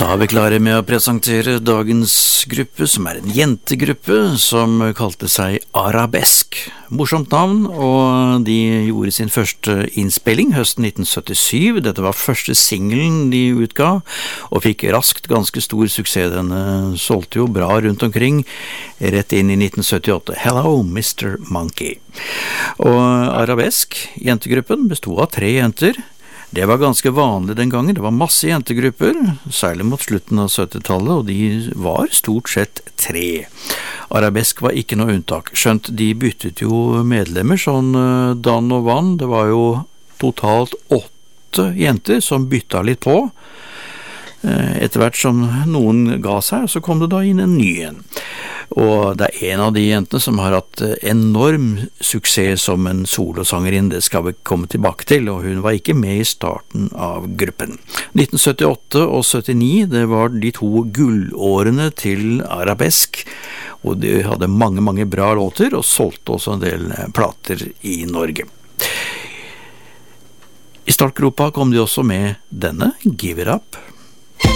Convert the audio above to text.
Da er vi klare med å presentere dagens gruppe, som er en jentegruppe som kalte seg Arabesk. Morsomt navn, og de gjorde sin første innspilling høsten 1977. Dette var første singelen de utga, og fikk raskt ganske stor suksess. Den solgte jo bra rundt omkring, rett inn i 1978. Hello, Mr. Monkey. Og Arabesk, jentegruppen, bestod av 3 jenter. Det var ganske vanlig den gangen, det var masse jentegrupper, særlig mot slutten av 70-tallet, og de var stort sett 3. Arabesk var ikke noe unntak, skjønt de byttet jo medlemmer sånn dann og vann. Det var jo totalt 8 jenter som bytta litt på. Etter hvert som noen ga seg, så kom det da inn en ny en. Og det er en av de jentene som har hatt enorm suksess som en solosangerinne, det skal vi komme tilbake til, og hun var ikke med i starten av gruppen. 1978 og 79, det var de 2 gullårene til Arabesk, og de hadde mange bra låter, og solgte også en del plater i Norge. I startgropa kom de også med denne, Give It Up.